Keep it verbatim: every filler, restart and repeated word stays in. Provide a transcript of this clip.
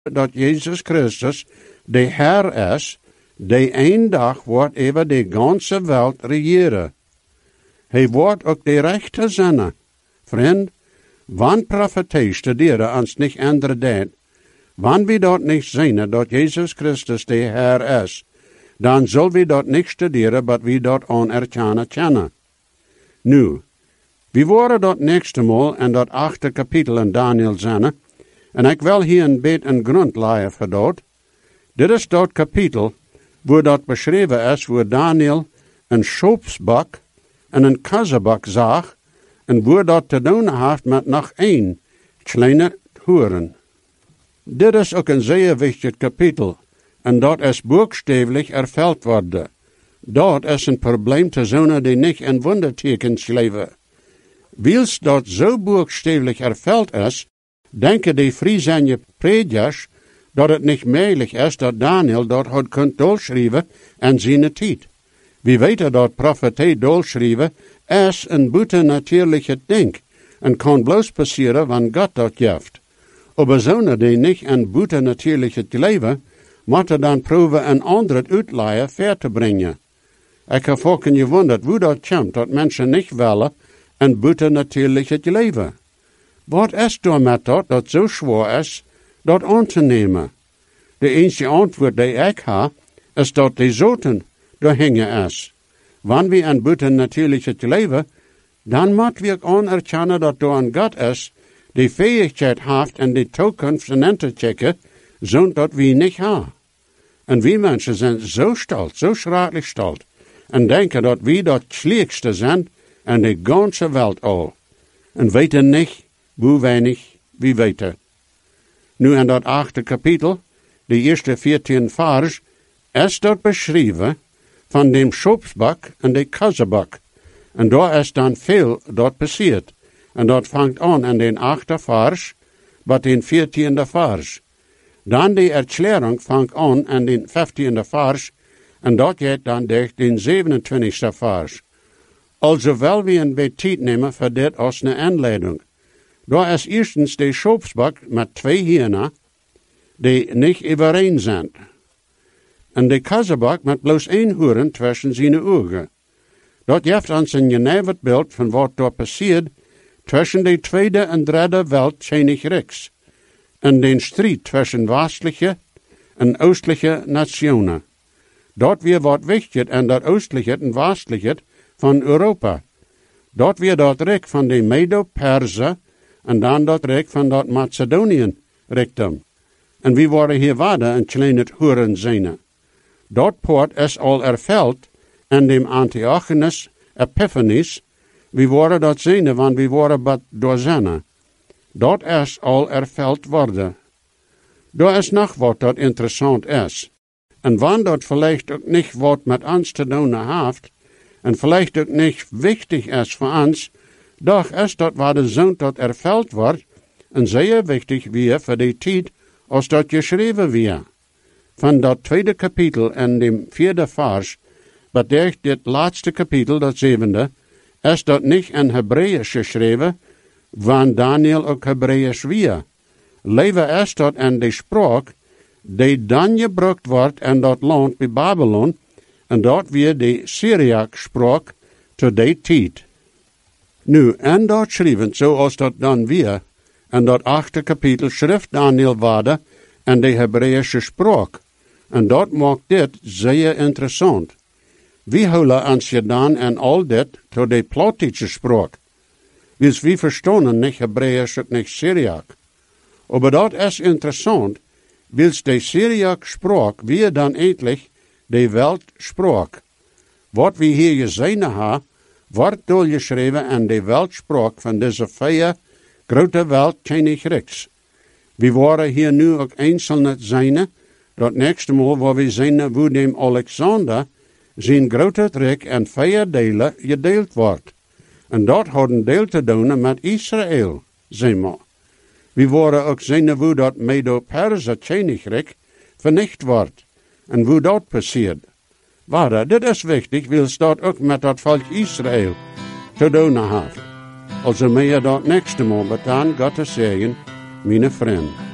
dat Jezus Christus de Heer is, die een dag wordt over de ganze wereld regeren. Hij wordt ook de rechte zinnen. Vriend, wanneer profetie studeren ons niet andere deed, wanneer we dat niet zien dat Jezus Christus de Heer is, dan zullen we dat niet studeren, maar we dat onerkennen kennen. Nu, we worden dat nächste Mal in dat achte kapitel in Daniel zinnen, en ik wil hier een beetje een grond leggen voor dat. Dit is dat kapitel, waar dat beschreven is, waar Daniel een schoopsbak en een kazzebak zag, en waar dat te doen heeft met nog één kleine hoeren. Dit is ook een zeer wichtig kapitel, en dat is buchstäblich ervuld worden. Dat is een probleem te zonen die niet in wondertekens leven. Wils dat zo buchstäblich ervuld is, denken die Friesanje predikers dat het niet mogelijk is dat Daniel dat had kunt dolschrijven in zijn tijd. We weten dat profetie dolschrijven is een buitennatuurlijke ding en kan bloos passeren wanneer God dat geeft. Aber zonen die niet in buitennatuurlijke leven, moeten dan proeven een ander uitleiden ver te brengen. Ik heb ook gewonderd hoe dat komt dat mensen niet willen een buitennatuurlijke leven. Wat is er met dat dat zo zwaar is, dat aan te nemen? De enige antwoord die ik heb, is dat de zoten doorhingen is. Wanneer we een buitennatuurlijke leven, dan moeten we ook anerkennen dat er een God is, die fähigheid heeft in de toekomst in te checken, zodat we niet hebben. En we mensen zijn zo stolz, zo schrikkelijk stolz, en denken dat we dat slechtste zijn in de ganze wereld al. En weten niet hoe weinig we weten. Nu in dat achte kapitel, de eerste veertien vers, is dat beschreven van dem schoopsbak en de kazzebak. En daar is dan veel dat passiert. En dat vangt aan in den achte vers, met den veertiende vers. Dan de erklärung vangt aan in den vijftiende vers, en dat gaat dan durch den zevenentwintigste vers. Also wel we een beetje tijd nemen voor dit als een aanleiding. Daar is eerstens de schoopsbak met twee hieren, die niet overeen zijn. En de kazzebak met bloos één hoeren tussen zijn ogen. Dat geeft ons een geneverd beeld van wat daar passiert tussen de tweede en derde Weltkönigreichs en den strijd tussen westelijke en oostelijke nationen. Dat weer wat wichtig en dat oostelijke en westelijke van Europa. Dat weer dat rijk van de Medo-Persen en dan dat rijk van dat Macedoniën-rijkdom. En we worden hier waarde een kleine hoeren zijn. Dat poort is al erveld in dem Antiochus Epiphanes. We worden dat zien, want we worden wat doorzinnen. Dat is al erveld worden. Er is nog wat dat interessant is. En wanneer dat vielleicht ook niet wat met ons te doen heeft, en vielleicht ook niet wichtig is voor ons, doch is dat waar de zoon dat erveld wordt, en zeer wichtig weer voor de tijd als dat geschreven weer. Van dat tweede kapitel en dem vierde vers, bedekt dit laatste kapitel, dat zevende, is dat niet in Hebreeërs geschreven, want Daniel ook Hebreeërs weer. Leven is dat in de spraak, die dan gebruikt wordt in dat land bij Babylon, en dat weer de Syriac spraak te die tijd. Nu, en dat schreven, zoals dat dan weer, en dat achte kapitel schrift Daniel waarde en de Hebreeuwse spraak. En dat maakt dit zeer interessant. Wie houden ons je dan en al dit tot de Plottische spraak? Dus wie verstaan niet Hebreeuws en niet Syriac. Maar dat is interessant, wils de Syriac spraak weer dan eindelijk de Weltspraak. Wat we hier gezien hebben, wordt doorgeschreven in de Weltspraak van deze vier grote Weltkönigreichs. We worden hier nu ook einzelne zijn, dat nächste Mal, waar we zien hoe dem Alexander zijn grote rijk in vier delen gedeeld wordt. En dat had een deel te doen met Israël, zeg maar. We worden ook zien hoe dat Medo-Perse Königreich vernicht wordt. En hoe dat passiert. Maar dit is wichtig, wils dat ook met dat volk Israël te doen heeft. Also meer dat nächste Mal betaan, Gottes zegen, mijn vriend.